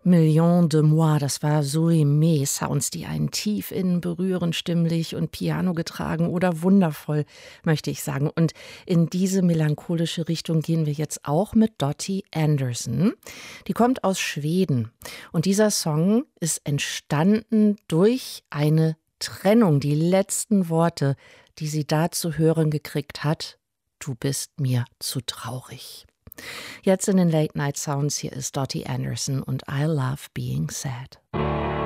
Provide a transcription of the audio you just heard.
Millions de Moi, das war Zoe May, Sounds, die einen tief innen berühren, stimmlich und Piano getragen oder wundervoll, möchte ich sagen. Und in diese melancholische Richtung gehen wir jetzt auch mit Dottie Anderson. Die kommt aus Schweden und dieser Song ist entstanden durch eine Trennung, die letzten Worte, die sie da zu hören gekriegt hat: Du bist mir zu traurig. Jetzt in den Late Night Sounds, hier ist Dottie Anderson und I Love Being Sad.